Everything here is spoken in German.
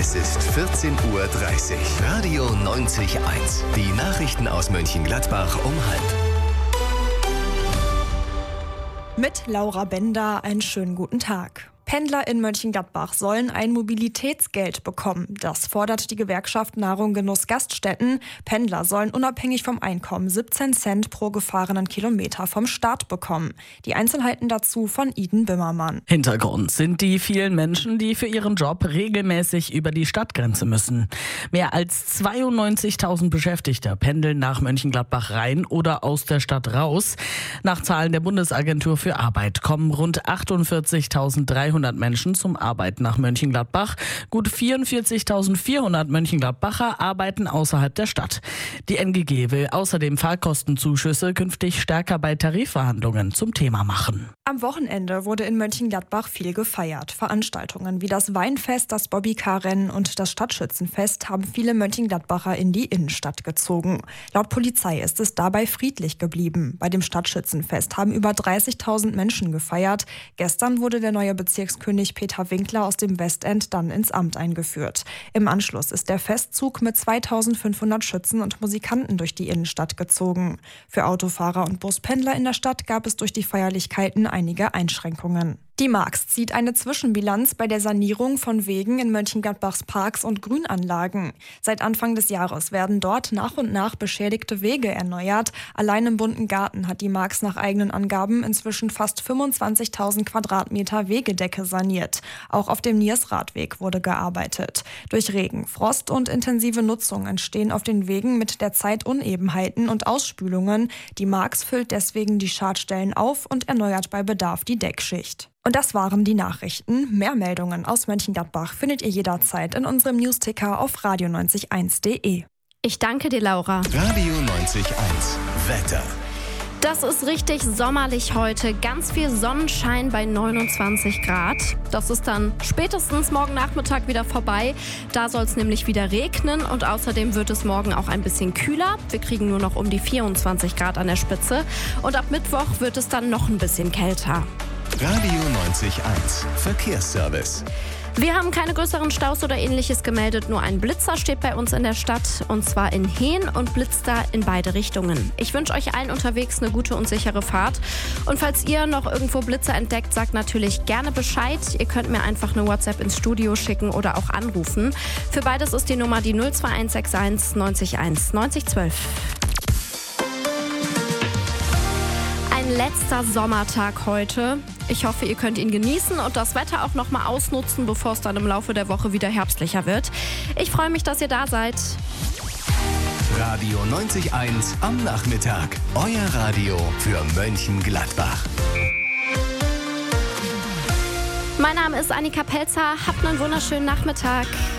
Es ist 14:30 Uhr. Radio 90.1. Die Nachrichten aus Mönchengladbach um 12:30. Mit Laura Bender einen schönen guten Tag. Pendler in Mönchengladbach sollen ein Mobilitätsgeld bekommen. Das fordert die Gewerkschaft Nahrung Genuss Gaststätten. Pendler sollen unabhängig vom Einkommen 17 Cent pro gefahrenen Kilometer vom Staat bekommen. Die Einzelheiten dazu von Iden Bimmermann. Hintergrund sind die vielen Menschen, die für ihren Job regelmäßig über die Stadtgrenze müssen. Mehr als 92.000 Beschäftigte pendeln nach Mönchengladbach rein oder aus der Stadt raus. Nach Zahlen der Bundesagentur für Arbeit kommen rund 48.300 Menschen zum Arbeiten nach Mönchengladbach. Gut 44.400 Mönchengladbacher arbeiten außerhalb der Stadt. Die NGG will außerdem Fahrkostenzuschüsse künftig stärker bei Tarifverhandlungen zum Thema machen. Am Wochenende wurde in Mönchengladbach viel gefeiert. Veranstaltungen wie das Weinfest, das Bobbycar-Rennen und das Stadtschützenfest haben viele Mönchengladbacher in die Innenstadt gezogen. Laut Polizei ist es dabei friedlich geblieben. Bei dem Stadtschützenfest haben über 30.000 Menschen gefeiert. Gestern wurde der neue Bezirkskönig Peter Winkler aus dem Westend dann ins Amt eingeführt. Im Anschluss ist der Festzug mit 2.500 Schützen und Musikanten durch die Innenstadt gezogen. Für Autofahrer und Buspendler in der Stadt gab es durch die Feierlichkeiten einige Einschränkungen. Die Marx zieht eine Zwischenbilanz bei der Sanierung von Wegen in Mönchengladbachs Parks und Grünanlagen. Seit Anfang des Jahres werden dort nach und nach beschädigte Wege erneuert. Allein im Bunten Garten hat die Marx nach eigenen Angaben inzwischen fast 25.000 Quadratmeter Wegedecke saniert. Auch auf dem Niersradweg wurde gearbeitet. Durch Regen, Frost und intensive Nutzung entstehen auf den Wegen mit der Zeit Unebenheiten und Ausspülungen. Die Marx füllt deswegen die Schadstellen auf und erneuert bei Bedarf die Deckschicht. Und das waren die Nachrichten. Mehr Meldungen aus Mönchengladbach findet ihr jederzeit in unserem Newsticker auf radio90.1.de. Ich danke dir, Laura. Radio 90.1. Wetter. Das ist richtig sommerlich heute. Ganz viel Sonnenschein bei 29 Grad. Das ist dann spätestens morgen Nachmittag wieder vorbei. Da soll es nämlich wieder regnen und außerdem wird es morgen auch ein bisschen kühler. Wir kriegen nur noch um die 24 Grad an der Spitze. Und ab Mittwoch wird es dann noch ein bisschen kälter. Radio 90.1. Verkehrsservice. Wir haben keine größeren Staus oder ähnliches gemeldet, nur ein Blitzer steht bei uns in der Stadt und zwar in Hehn und blitzt da in beide Richtungen. Ich wünsche euch allen unterwegs eine gute und sichere Fahrt und falls ihr noch irgendwo Blitzer entdeckt, sagt natürlich gerne Bescheid. Ihr könnt mir einfach eine WhatsApp ins Studio schicken oder auch anrufen. Für beides ist die Nummer die 02161 90 1 90 12. Letzter Sommertag heute. Ich hoffe, ihr könnt ihn genießen und das Wetter auch noch mal ausnutzen, bevor es dann im Laufe der Woche wieder herbstlicher wird. Ich freue mich, dass ihr da seid. Radio 90.1 am Nachmittag. Euer Radio für Mönchengladbach. Mein Name ist Annika Pelzer. Habt einen wunderschönen Nachmittag.